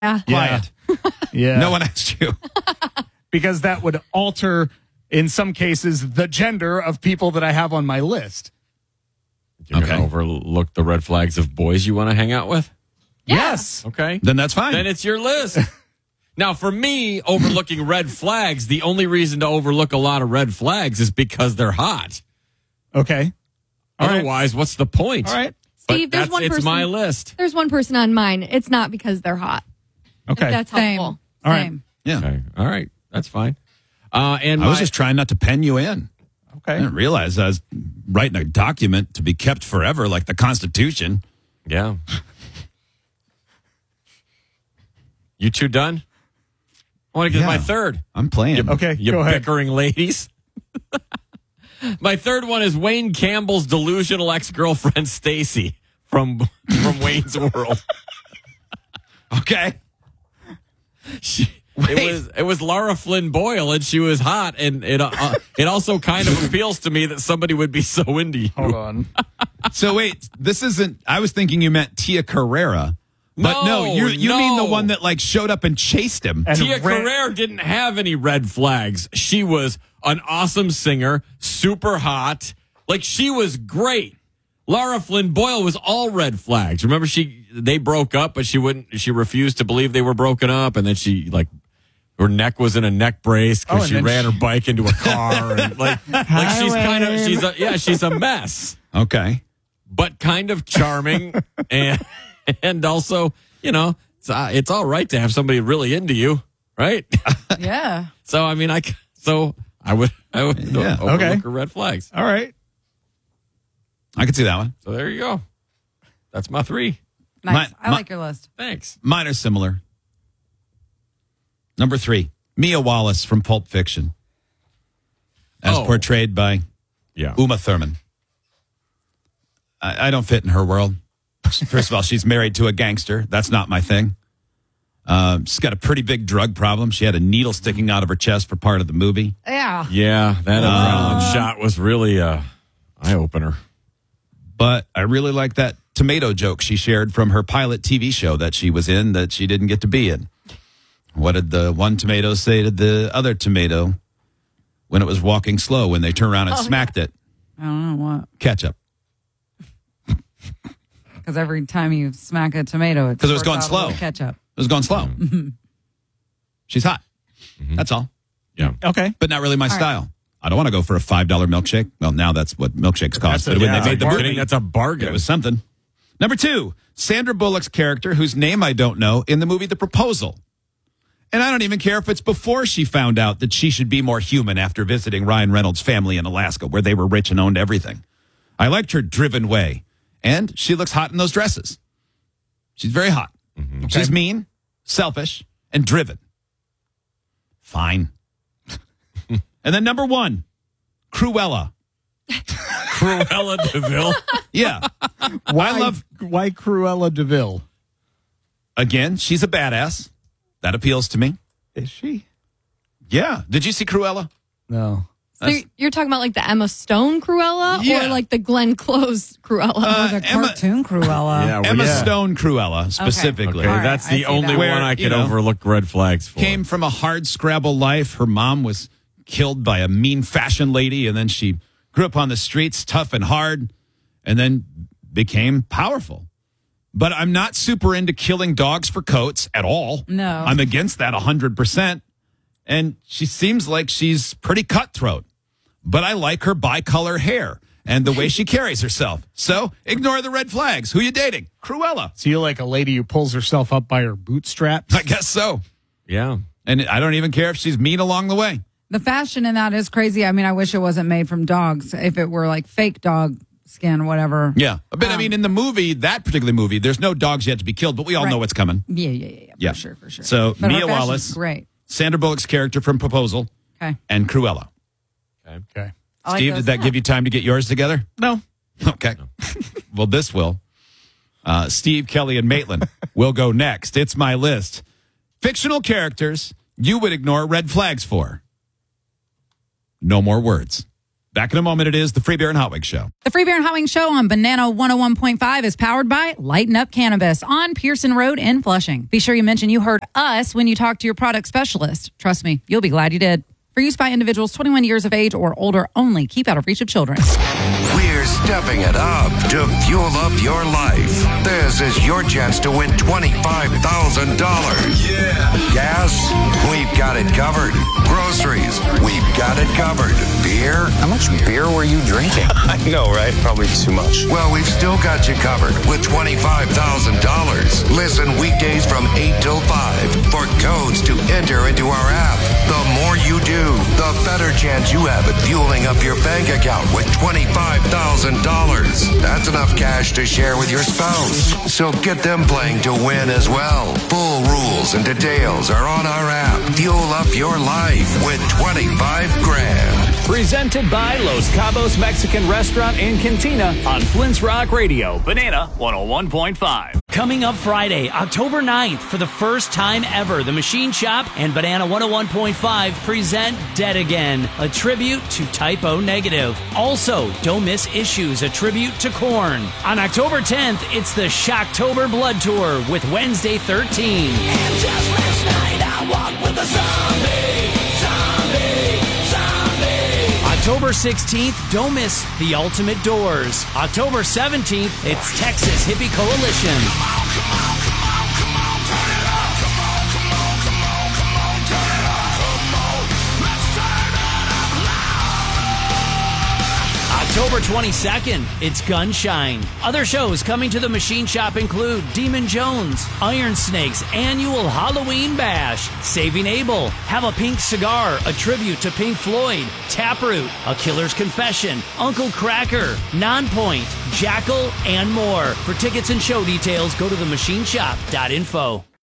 Quiet. Yeah. No one asked you. Because that would alter, in some cases, the gender of people that I have on my list. You're going to overlook the red flags of boys you want to hang out with? Yes. Okay. Then that's fine. Then it's your list. Now, for me, overlooking red flags, the only reason to overlook a lot of red flags is because they're hot. Okay. All right. Otherwise, what's the point? All right. Steve, But it's my list. There's one person on mine. It's not because they're hot. Okay. If that's Same. helpful. All right. Same. Yeah. Okay. All right. That's fine. And I was just trying not to pen you in. I Okay. didn't realize I was writing a document to be kept forever, like the Constitution. yeah. You two done? I want to get Yeah. my third. I'm playing. Okay. You Go ahead. bickering ladies. My third one is Wayne Campbell's delusional ex-girlfriend Stacy from Wayne's World. Okay. It was Laura Flynn Boyle, and she was hot, and it also kind of appeals to me that somebody would be so into you. Hold on. So wait, this isn't. I was thinking you meant Tia Carrera, but no, you mean the one that like showed up and chased him. And Tia ran- Carrere didn't have any red flags. She was an awesome singer, super hot. Like, she was great. Laura Flynn Boyle was all red flags. Remember, they broke up, but she refused to believe they were broken up, and then her neck was in a neck brace because she ran her bike into a car, and she's a mess, Okay. but kind of charming, and also, it's all right to have somebody really into you, right? Yeah. So I mean, I would Yeah. overlook her red flags. All right. I can see that one. So there you go. That's my three. Nice. I My- like your list. Thanks. Mine are similar. Number 3, Mia Wallace from Pulp Fiction, as portrayed by Uma Thurman. I don't fit in her world. First of all, she's married to a gangster. That's not my thing. She's got a pretty big drug problem. She had a needle sticking out of her chest for part of the movie. Yeah. Yeah, that adrenaline shot was really a eye opener. But I really like that tomato joke she shared from her pilot TV show that she was in that she didn't get to be in. What did the one tomato say to the other tomato when it was walking slow, when they turned around and smacked it? I don't know what. Ketchup. Because every time you smack a tomato, it's 'Cause it was going slow. Ketchup. It was going slow. She's hot. That's all. Yeah. Okay. But not really my style. I don't want to go for a $5 milkshake. Well, now that's what milkshakes cost. But when they made the movie, That's a bargain. it was something. Number 2, Sandra Bullock's character, whose name I don't know, in the movie The Proposal. And I don't even care if it's before she found out that she should be more human after visiting Ryan Reynolds' family in Alaska, where they were rich and owned everything. I liked her driven way. And she looks hot in those dresses. She's very hot. Mm-hmm. She's mean, selfish, and driven. Fine. And then number 1, Cruella. Cruella DeVille. Yeah. Why Cruella DeVille? Again, she's a badass. That appeals to me. Is she? Yeah. Did you see Cruella? No. So you're talking about like the Emma Stone Cruella Yeah. or like the Glenn Close Cruella? Or the cartoon Cruella. Emma Stone Cruella, specifically. Okay, All right, that's I the see only that. one Where, I you could know, overlook red flags for. Came from a hard scrabble life. Her mom was killed by a mean fashion lady, and then she grew up on the streets, tough and hard, and then became powerful. But I'm not super into killing dogs for coats at all. No. I'm against that 100%. And she seems like she's pretty cutthroat. But I like her bicolor hair and the way she carries herself. So ignore the red flags. Who you dating? Cruella. So you like a lady who pulls herself up by her bootstraps? I guess so. Yeah. And I don't even care if she's mean along the way. The fashion in that is crazy. I mean, I wish it wasn't made from dogs. If it were like fake dog skin, whatever. Yeah. But I mean, in the movie, that particular movie, there's no dogs yet to be killed, but we all know what's coming. Yeah. For sure. So But her Mia fashion's Wallace, great. Sandra Bullock's character from Proposal, Okay. and Cruella. Okay. I like Steve, those. did that give you time to get yours together? No. Okay. Well, this will. Steve, Kelly, and Maitland will go next. It's my list. Fictional characters you would ignore red flags for. No more words. Back in a moment, it is the Free Beer and Hot Wings Show. The Free Beer and Hot Wings Show on Banana 101.5 is powered by Lighten Up Cannabis on Pearson Road in Flushing. Be sure you mention you heard us when you talk to your product specialist. Trust me, you'll be glad you did. For use by individuals 21 years of age or older only. Keep out of reach of children. We're stepping it up to fuel up your life. This is your chance to win $25,000. Yeah. Gas? We've got it covered. Groceries? We've got it covered. Beer? How much beer were you drinking? I know, right? Probably too much. Well, we've still got you covered with $25,000. Listen weekdays from 8 till 5 for codes to enter into our app. The more you do, the better chance you have at fueling up your bank account with $25,000. That's enough cash to share with your spouse. So get them playing to win as well. Full rules and details are on our app. Fuel up your life with 25 grand. Presented by Los Cabos Mexican Restaurant and Cantina on Flint's Rock Radio, Banana 101.5. Coming up Friday, October 9th, for the first time ever, the Machine Shop and Banana 101.5 present Dead Again, a tribute to Type O Negative. Also, don't miss Issues, a tribute to Korn. On October 10th, it's the Shocktober Blood Tour with Wednesday 13. And just last night I walked with a zombie. October 16th, don't miss The Ultimate Doors. October 17th, it's Texas Hippie Coalition. October 22nd, it's Gunshine. Other shows coming to the Machine Shop include Demon Jones, Iron Snake's annual Halloween Bash, Saving Abel, Have a Pink Cigar, a tribute to Pink Floyd, Taproot, A Killer's Confession, Uncle Cracker, Nonpoint, Jackal, and more. For tickets and show details, go to themachineshop.info.